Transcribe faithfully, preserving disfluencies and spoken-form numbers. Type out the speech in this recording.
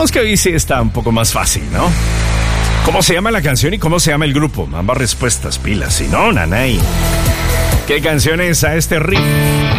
Digamos que hoy sí está un poco más fácil, ¿no? ¿Cómo se llama la canción y cómo se llama el grupo? Ambas respuestas, pilas, si no, nanay. ¿Qué canción es a este riff?